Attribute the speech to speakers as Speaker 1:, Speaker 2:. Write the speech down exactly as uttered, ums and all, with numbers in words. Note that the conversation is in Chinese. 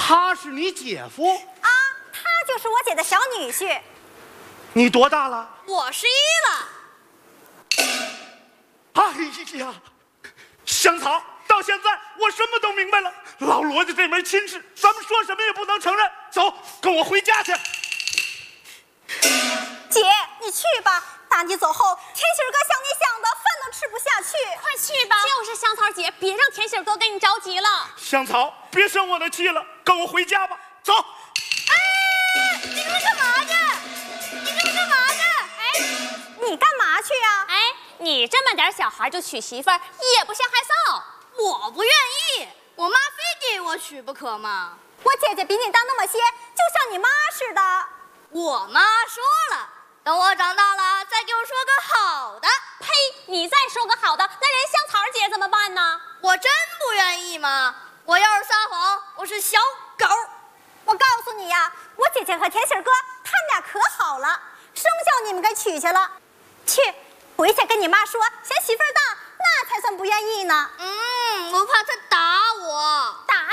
Speaker 1: 他是你姐夫
Speaker 2: 啊？他就是我姐的小女婿。
Speaker 1: 你多大了？
Speaker 3: 我十一了。
Speaker 1: 哎呀，香草，到现在我什么都明白了。老罗家这门亲事，咱们说什么也不能承认。走，跟我回家去。
Speaker 2: 姐，你去吧。打你走后，甜心哥像你想的，饭都吃不下去。
Speaker 3: 快去吧。就是香草姐，别让甜心哥给你着急了。
Speaker 1: 香草，别生我的气了，跟我回家吧。走。
Speaker 3: 哎，你这是干嘛去？你这是干嘛去？哎，
Speaker 2: 你干嘛去呀？
Speaker 3: 哎，你这么点小孩就娶媳妇儿，也不嫌害臊。
Speaker 4: 我不愿意，我妈非给我娶不可嘛。
Speaker 2: 我姐姐比你大那么些，就像你妈似的。
Speaker 4: 我妈说了，等我长大了再给我说个好的。
Speaker 3: 呸！你再说个好的，那人香草姐怎么办呢？
Speaker 4: 我真不愿意嘛！我要是撒谎，我是小狗。
Speaker 2: 我告诉你呀，我姐姐和甜心哥他们俩可好了，生叫你们给娶去了。去，回去跟你妈说，嫌媳妇儿大，那才算不愿意呢。
Speaker 4: 嗯，我怕她